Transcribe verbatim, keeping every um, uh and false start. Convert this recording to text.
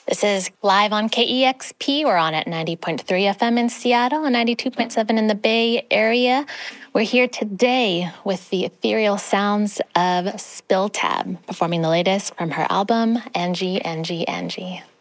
This is live on K E X P. We're on at ninety point three F M in Seattle and ninety-two point seven in the Bay Area. We're here today with the ethereal sounds of Spill Tab, performing the latest from her album, Angie, Angie, Angie.